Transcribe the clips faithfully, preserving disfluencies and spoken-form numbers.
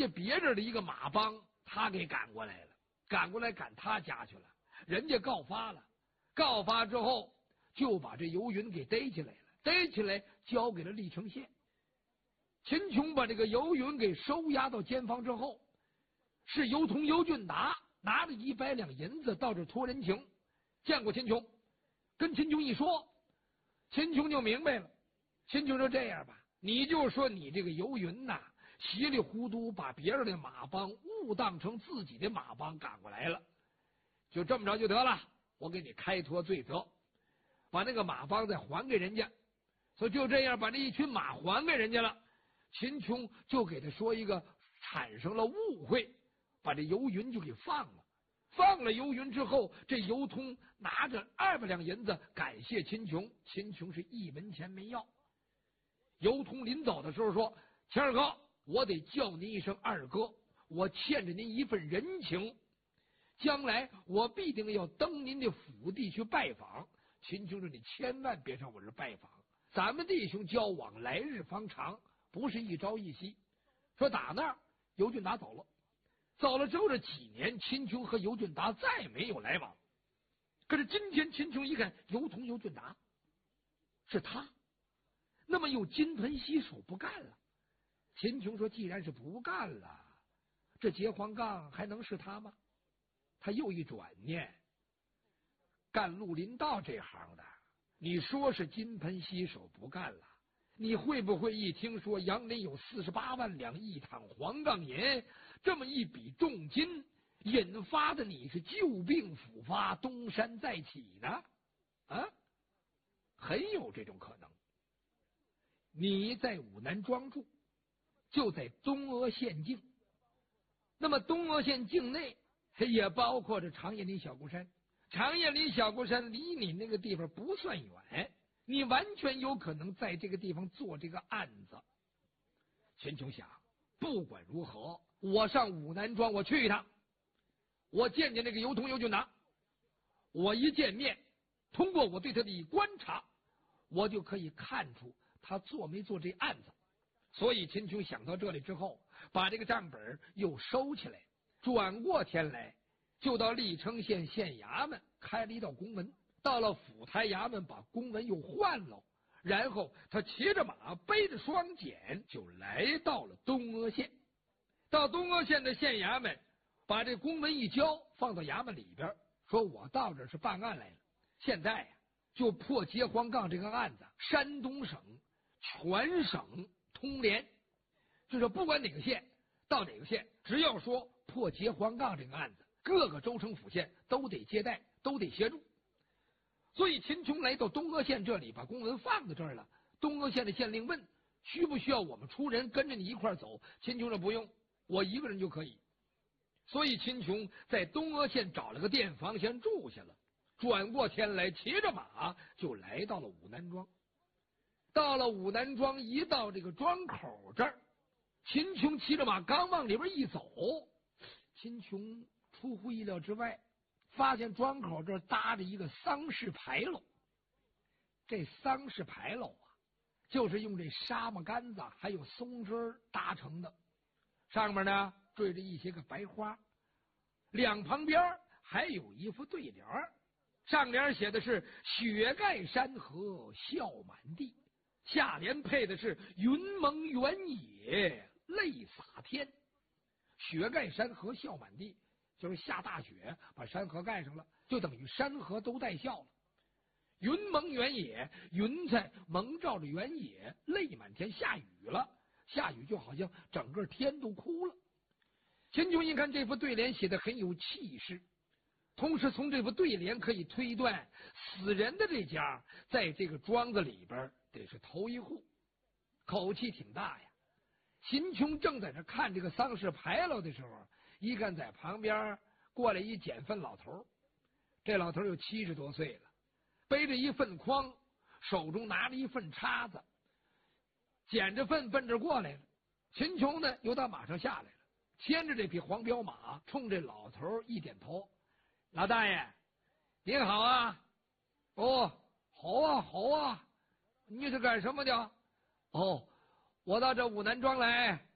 家别人的一个马帮，他给赶过来了，赶过来赶他家去了。人家告发了，告发之后就把这游云给逮起来了，逮起来交给了历城县。秦琼把这个游云给收押到监房之后，是游童游俊达拿着一百两银子到这托人情，见过秦琼，跟秦琼一说，秦琼就明白了。秦琼说：“这样吧，你就说你这个游云呐，稀里糊涂把别人的马帮误当成自己的马帮赶过来了，就这么着就得了，我给你开脱罪责，把那个马帮再还给人家。”所以就这样把这一群马还给人家了。秦琼就给他说一个产生了误会，把这游云就给放了。放了游云之后，这游通拿着二百两银子感谢秦琼，秦琼是一文钱没要。游通临走的时候说：“秦二哥，我得叫您一声二哥，我欠着您一份人情，将来我必定要登您的府地去拜访。”秦琼说：“你千万别上我这拜访，咱们弟兄交往来日方长，不是一朝一夕。”说打那儿游俊达走了，走了之后这几年，秦琼和游俊达再没有来往。可是今天秦琼一看游童游俊达是他，那么又金盆洗手不干了。秦琼说：“既然是不干了，这结黄杠还能是他吗？”他又一转念，干绿林道这行的，你说是金盆洗手不干了，你会不会一听说杨林有四十八万两一躺黄杠银，这么一笔重金，引发的你是旧病复发，东山再起呢？啊，很有这种可能。你在武南庄住，就在东阿县境，那么东阿县境内也包括着长叶林小孤山。长叶林小孤山离你那个地方不算远，你完全有可能在这个地方做这个案子。秦琼想，不管如何，我上武南庄，我去一趟，我见见那个游童游俊达，我一见面，通过我对他的一观察，我就可以看出他做没做这案子。所以秦琼想到这里之后，把这个账本又收起来，转过天来就到历城县县衙门开了一道公文，到了府台衙门把公文又换了，然后他骑着马背着双锏就来到了东阿县。到东阿县的县衙门，把这公文一交，放到衙门里边，说我到这是办案来了，现在呀、啊、就破结黄杠这个案子，山东省全省通联，就是不管哪个县到哪个县，只要说破结黄杠这个案子，各个州城府县都得接待，都得协助。所以秦琼来到东阿县这里，把公文放在这儿了。东阿县的县令问需不需要我们出人跟着你一块走，秦琼说不用，我一个人就可以。所以秦琼在东阿县找了个店房先住下了，转过天来骑着马就来到了武南庄。到了武南庄，一到这个庄口这儿，秦琼骑着马刚往里边一走，秦琼出乎意料之外，发现庄口这儿搭着一个丧事牌楼。这丧事牌楼啊，就是用这沙漠杆子还有松枝搭成的，上面呢缀着一些个白花，两旁边还有一副对联，上联写的是雪盖山河笑满地，下联配的是云蒙原野泪洒天。雪盖山河笑满地，就是下大雪把山河盖上了，就等于山河都带笑了。云蒙原野，云彩蒙罩着原野，泪满天，下雨了，下雨就好像整个天都哭了。秦琼一看这副对联写得很有气势，同时从这副对联可以推断死人的这家在这个庄子里边得是头一户，口气挺大呀。秦琼正在这看这个丧事牌楼的时候，一看在旁边过来一捡粪老头，这老头有七十多岁了，背着一粪筐，手中拿着一粪叉子，捡着粪奔这过来了。秦琼呢又到马上下来了，牵着这匹黄骠马，冲这老头一点头：“老大爷您好啊。”“哦，好啊好啊，你是干什么的？”“哦，我到这武南庄来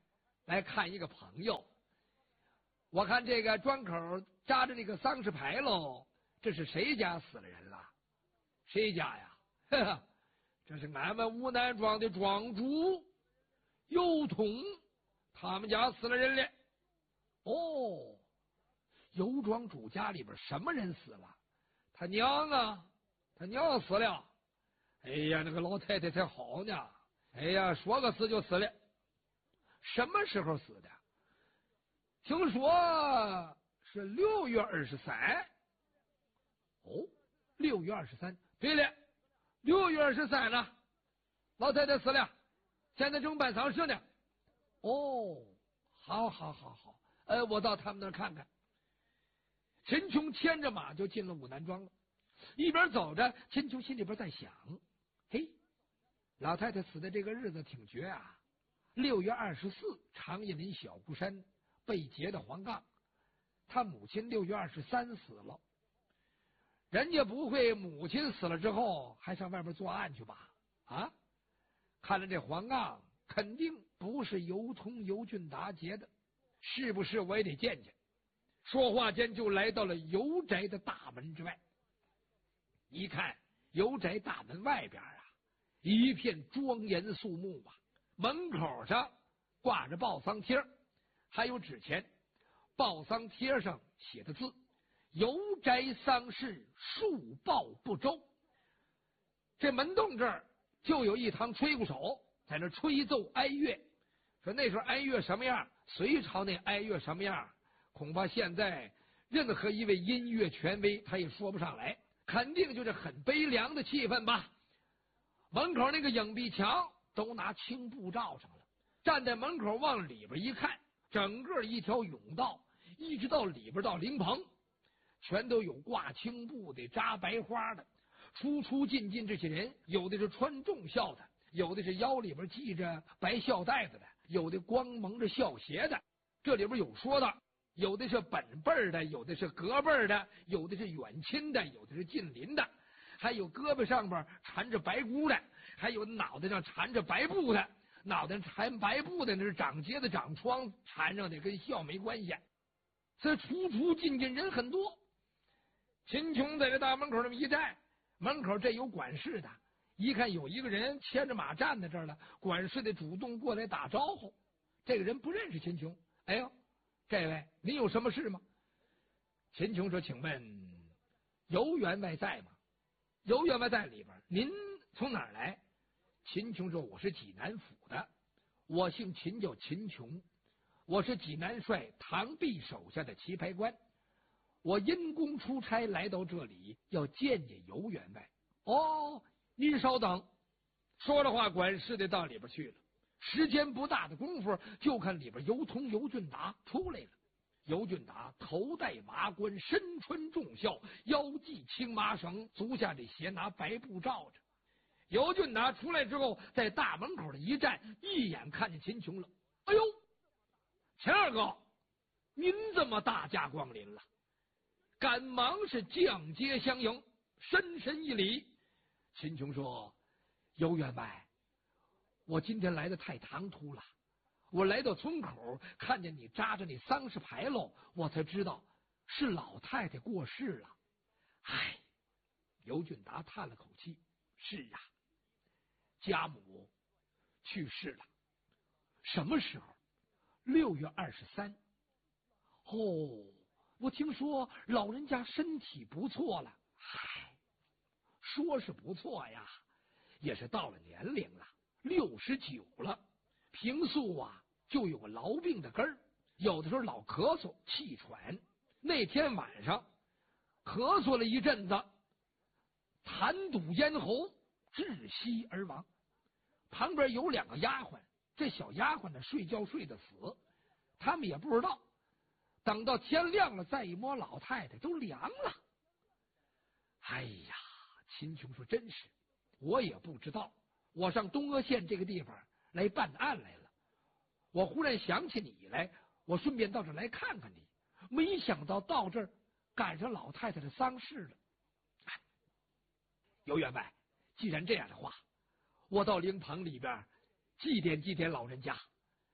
来看一个朋友。我看这个庄口扎着那个丧事牌喽，这是谁家死了人了？谁家呀？呵呵，这是俺们吴南庄的庄主尤通，他们家死了人了。哦，尤庄主家里边什么人死了？他娘啊，他娘死了。哎呀，那个老太太才好呢。哎呀，说个死就死了。什么时候死的？听说是六月二十三。哦，六月二十三。对了，六月二十三呢，老太太死了，现在正办丧事呢。哦，好好好好，呃，我到他们那儿看看。秦琼牵着马就进了武南庄了，一边走着，秦琼心里边在想：嘿，老太太死的这个日子挺绝啊！六月二十四，长叶林小孤山被劫的黄杠，他母亲六月二十三死了。人家不会母亲死了之后还上外边作案去吧？啊，看来这黄杠肯定不是尤通尤俊达劫的，是不是我也得见见。说话间就来到了尤宅的大门之外。一看尤宅大门外边啊，一片庄严肃穆啊，门口上挂着报丧贴，还有纸钱。报丧贴上写的字：尤宅丧事速报不周。这门洞这儿就有一堂吹鼓手在那吹奏哀乐，说那时候哀乐什么样，隋朝那哀乐什么样，恐怕现在任何一位音乐权威他也说不上来，肯定就是很悲凉的气氛吧。门口那个影壁墙都拿青布罩上了，站在门口往里边一看，整个一条甬道一直到里边到灵棚，全都有挂青布的，扎白花的，出出进进这些人，有的是穿重孝的，有的是腰里边系着白孝带子的，有的光蒙着孝鞋的。这里边有说的，有的是本辈的，有的是隔辈的，有的是远亲的，有的是近邻的，还有胳膊上边缠着白箍的，还有脑袋上缠着白布的。脑袋缠白布的那是长疖子长疮缠上的，跟孝没关系。这出出进进人很多。秦琼在这大门口那么一站，门口这有管事的，一看有一个人牵着马站在这儿了，管事的主动过来打招呼。这个人不认识秦琼。哎呦，这位您有什么事吗？秦琼说：请问尤员外在吗？尤员外在里边。您从哪儿来？秦琼说：我是济南府的，我姓秦，叫秦琼，我是济南帅唐弼手下的棋牌官，我因公出差来到这里，要见见尤员外。哦，您稍等。说着话，管事的到里边去了。时间不大的功夫，就看里边尤通尤俊达出来了。尤俊达头戴麻冠，身穿重孝，腰系青麻绳，足下这鞋拿白布罩着。尤俊达出来之后，在大门口的一站，一眼看见秦琼了。哎呦，秦二哥，您这么大驾光临了，赶忙是降阶相迎，深深一礼。秦琼说：尤员外，我今天来的太唐突了，我来到村口看见你扎着那丧事牌楼，我才知道是老太太过世了。唉，尤俊达叹了口气：是啊，家母去世了。什么时候？六月二十三。哦，我听说老人家身体不错了。唉，说是不错呀，也是到了年龄了，六十九了。平素啊就有个痨病的根儿，有的时候老咳嗽气喘。那天晚上咳嗽了一阵子，痰堵咽喉，窒息而亡。旁边有两个丫鬟，这小丫鬟呢睡觉睡得死，他们也不知道。等到天亮了，再一摸老太太都凉了。哎呀，秦琼说：真是，我也不知道。我上东阿县这个地方来办案来了，我忽然想起你来，我顺便到这儿来看看你，没想到到这儿赶上老太太的丧事了。哎，尤员外，既然这样的话，我到灵棚里边祭奠祭奠老人家。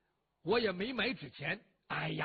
我也没买纸钱。哎呀，